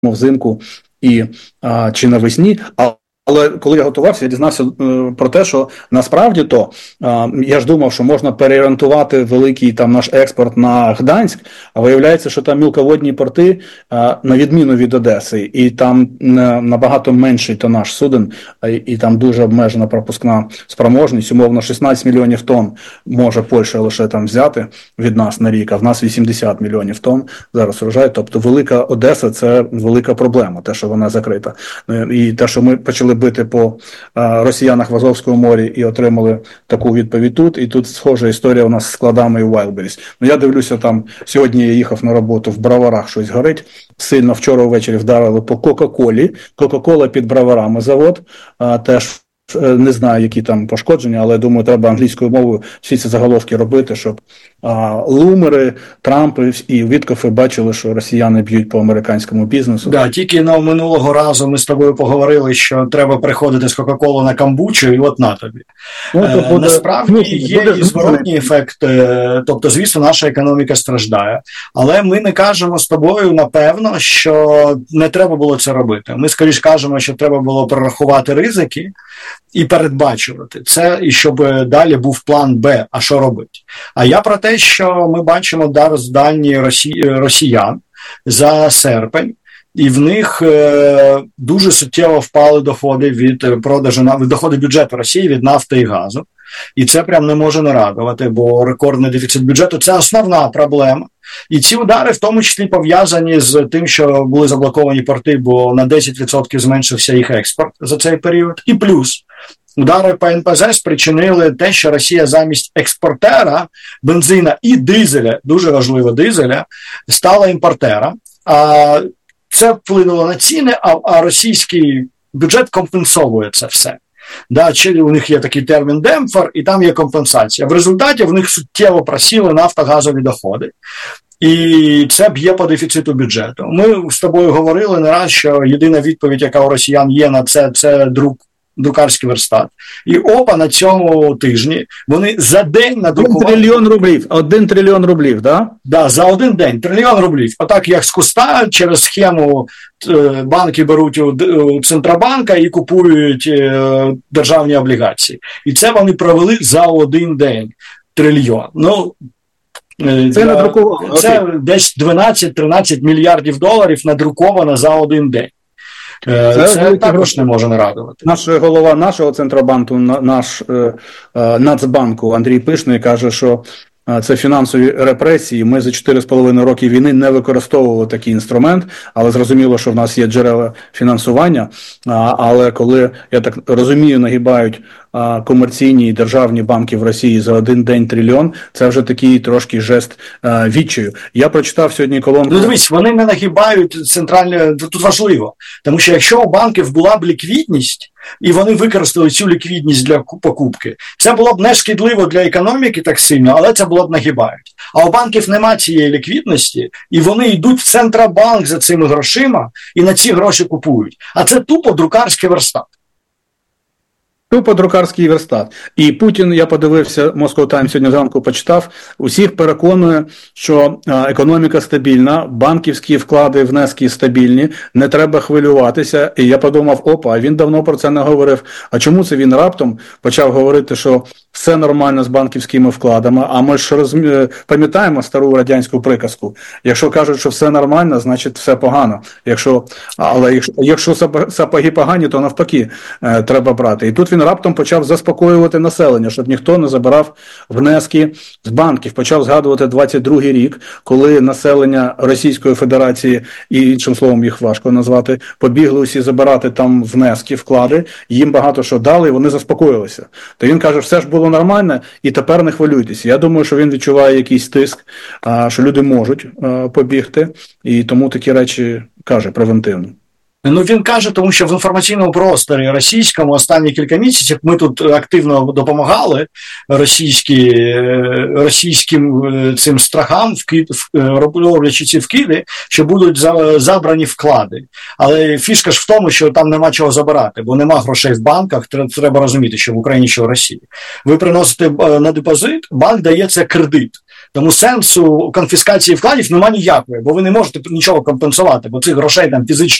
взимку чи навесні. Але коли я готувався, я дізнався про те, що насправді я ж думав, що можна переорієнтувати великий там наш експорт на Гданськ, а виявляється, що там мілководні порти, на відміну від Одеси, і там набагато менший тонаж суден, і там дуже обмежена пропускна спроможність, умовно 16 мільйонів тонн може Польща лише там взяти від нас на рік, а в нас 80 мільйонів тонн зараз врожай. Тобто велика Одеса – це велика проблема, те, що вона закрита. І те, що ми почали бити по росіянах в Азовському морі і отримали таку відповідь тут. І тут схожа історія у нас з складами і Wildberries. Я дивлюся, там сьогодні я їхав на роботу, в Броварах щось горить. Сильно вчора ввечері вдарили по Кока-Колі. Кока-Кола під Броварами завод. Теж не знаю, які там пошкодження, але думаю, треба англійською мовою всі ці заголовки робити, щоб Лумери, Трампи і Віткофи бачили, що росіяни б'ють по американському бізнесу. Да, тільки минулого разу ми з тобою поговорили, що треба переходити з Кока-Колу на камбучу, і от на тобі. Насправді є і зворотній ефект, тобто, звісно, наша економіка страждає, але ми не кажемо з тобою, напевно, що не треба було це робити. Ми, скоріш, кажемо, що треба було прорахувати ризики і передбачувати це, і щоб далі був план Б, а що робити. А я про те, що ми бачимо зараз дані росіян за серпень, і в них дуже суттєво впали доходи від продажу, доходи бюджету Росії від нафти і газу. І це прям не може не радувати, бо рекордний дефіцит бюджету – це основна проблема. І ці удари в тому числі пов'язані з тим, що були заблоковані порти, бо на 10% зменшився їх експорт за цей період. І плюс удари по НПЗ спричинили те, що Росія замість експортера бензина і дизеля, дуже важливо дизеля, стала імпортером. А це вплинуло на ціни, а російський бюджет компенсовує це все. Да, у них є такий термін демпфер, і там є компенсація. В результаті в них суттєво просіли нафтогазові доходи. І це б'є по дефіциту бюджету. Ми з тобою говорили не раз, що єдина відповідь, яка у росіян є на це друкарський верстат. І на цьому тижні вони за день надрукували... 1 трильйон рублів. 1 трильйон рублів, да? Да, за один день. 1 трильйон рублів. Отак, як з куста, через схему банки беруть у Центробанка і купують державні облігації. І це вони провели за один день. 1 трильйон. Це десь 12-13 мільярдів доларів надруковано за один день. Це також не може не радувати. Наш голова нашого Центробанку, наш Нацбанку Андрій Пишний каже, що це фінансові репресії. Ми за 4,5 роки війни не використовували такий інструмент, але зрозуміло, що в нас є джерела фінансування. Але коли, я так розумію, нагибають комерційні і державні банки в Росії за один день 1 трильйон, це вже такий трошки жест відчаю. Я прочитав сьогодні колонку... дивись, вони не нагибають центральне... Тут важливо. Тому що якщо у банків була б ліквідність, і вони використали цю ліквідність для покупки, це було б не шкідливо для економіки так сильно, але це було б нагибають. А у банків немає цієї ліквідності, і вони йдуть в Центробанк за цими грошима, і на ці гроші купують. А це тупо друкарський верстат. Тупо друкарський верстат. І Путін, я подивився, Moscow Times сьогодні зранку почитав, усіх переконує, що економіка стабільна, банківські вклади, внески стабільні, не треба хвилюватися. І я подумав, а він давно про це не говорив. А чому це він раптом почав говорити, що все нормально з банківськими вкладами? А ми ж пам'ятаємо стару радянську приказку. Якщо кажуть, що все нормально, значить все погано. Якщо сапоги погані, то навпаки треба брати. І тут він раптом почав заспокоювати населення, щоб ніхто не забирав внески з банків. Почав згадувати 22-й рік, коли населення Російської Федерації, і іншим словом їх важко назвати, побігли усі забирати там внески, вклади, їм багато що дали, і вони заспокоїлися. То він каже, все ж було нормально, і тепер не хвилюйтесь. Я думаю, що він відчуває якийсь тиск, що люди можуть побігти, і тому такі речі каже превентивно. Ну, він каже, тому що в інформаційному просторі російському останні кілька місяців ми тут активно допомагали російським цим страхам, роблячи ці вкиди, що будуть забрані вклади. Але фішка ж в тому, що там нема чого забирати, бо нема грошей в банках, треба розуміти, що в Україні, що в Росії. Ви приносите на депозит, банк дає це кредит. Тому сенсу конфіскації вкладів немає ніякої, бо ви не можете нічого компенсувати, бо цих грошей там фізично